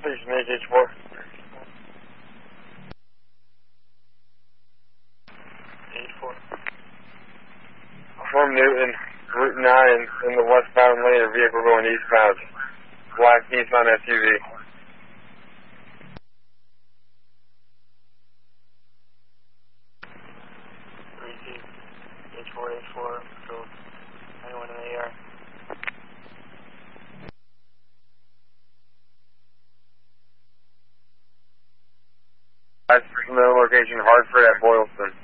Please make H4. H4. From Newton, Route 9 in the westbound lane, a vehicle going eastbound. Black Nissan SUV. H4, so anyone in the AR. That's from the location Hartford at Boylston.